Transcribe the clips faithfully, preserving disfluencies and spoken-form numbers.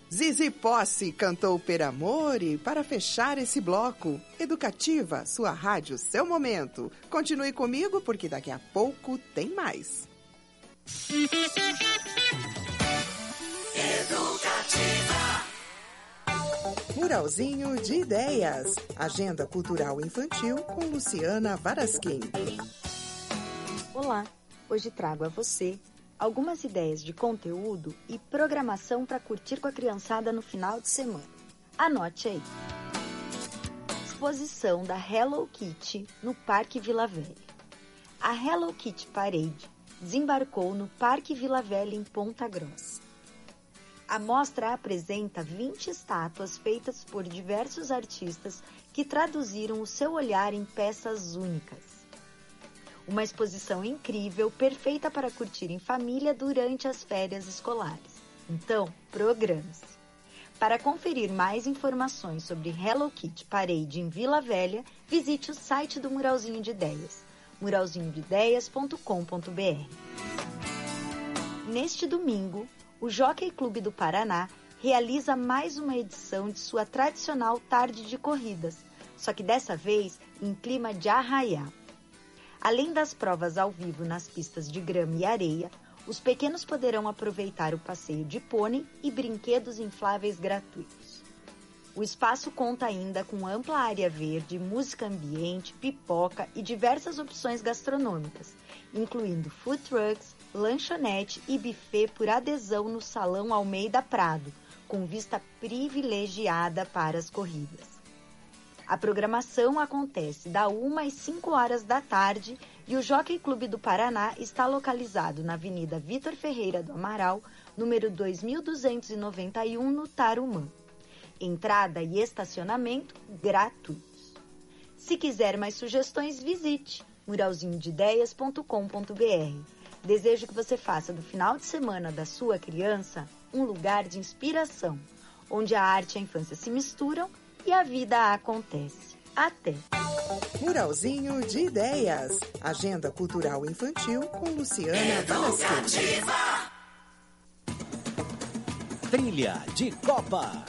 Zizi Posse cantou Per Amore para fechar esse bloco. Educativa, sua rádio, seu momento. Continue comigo porque daqui a pouco tem mais. Educativa. Muralzinho de Ideias. Agenda cultural infantil com Luciana Varasquim. Olá, hoje trago a você algumas ideias de conteúdo e programação para curtir com a criançada no final de semana. Anote aí. Exposição da Hello Kitty no Parque Vila Velha. A Hello Kitty Parade desembarcou no Parque Vila Velha em Ponta Grossa. A mostra apresenta vinte estátuas feitas por diversos artistas que traduziram o seu olhar em peças únicas. Uma exposição incrível, perfeita para curtir em família durante as férias escolares. Então, programe-se. Para conferir mais informações sobre Hello Kitty Parade em Vila Velha, visite o site do Muralzinho de Ideias, muralzinho de ideias ponto com ponto b r. Neste domingo, o Jockey Clube do Paraná realiza mais uma edição de sua tradicional tarde de corridas, só que dessa vez em clima de arraiá. Além das provas ao vivo nas pistas de grama e areia, os pequenos poderão aproveitar o passeio de pônei e brinquedos infláveis gratuitos. O espaço conta ainda com ampla área verde, música ambiente, pipoca e diversas opções gastronômicas, incluindo food trucks, lanchonete e buffet por adesão no Salão Almeida Prado, com vista privilegiada para as corridas. A programação acontece da uma às cinco horas da tarde e o Jockey Clube do Paraná está localizado na Avenida Vitor Ferreira do Amaral, número dois mil duzentos e noventa e um, no Tarumã. Entrada e estacionamento gratuitos. Se quiser mais sugestões, visite muralzinho de ideias ponto com ponto b r. Desejo que você faça do final de semana da sua criança um lugar de inspiração, onde a arte e a infância se misturam e a vida acontece. Até! Muralzinho de Ideias. Agenda cultural infantil com Luciana Varasquim. Trilha de Copa.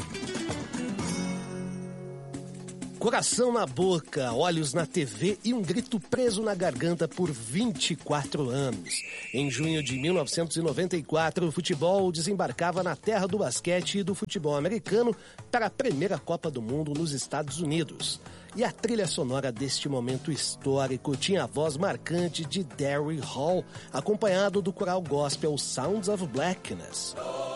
Coração na boca, olhos na T V e um grito preso na garganta por vinte e quatro anos. Em junho de mil novecentos e noventa e quatro, o futebol desembarcava na terra do basquete e do futebol americano para a primeira Copa do Mundo nos Estados Unidos. E a trilha sonora deste momento histórico tinha a voz marcante de Darryl Hall, acompanhado do coral gospel Sounds of Blackness.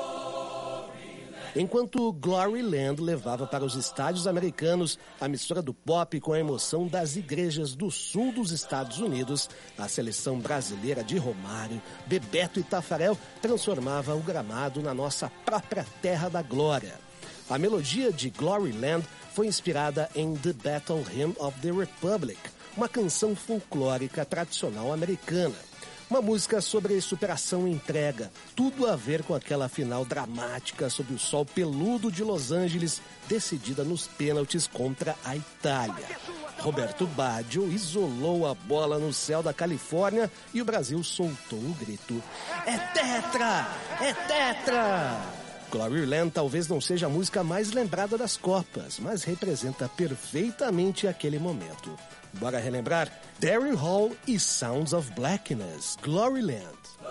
Enquanto Gloryland levava para os estádios americanos a mistura do pop com a emoção das igrejas do sul dos Estados Unidos, a seleção brasileira de Romário, Bebeto e Tafarel transformava o gramado na nossa própria terra da glória. A melodia de Gloryland foi inspirada em The Battle Hymn of the Republic, uma canção folclórica tradicional americana. Uma música sobre superação e entrega, tudo a ver com aquela final dramática sob o sol peludo de Los Angeles, decidida nos pênaltis contra a Itália. Roberto Baggio isolou a bola no céu da Califórnia e o Brasil soltou o grito: "É tetra! É tetra!" Gloryland talvez não seja a música mais lembrada das Copas, mas representa perfeitamente aquele momento. Bora relembrar? Darryl Hall e Sounds of Blackness, Gloryland.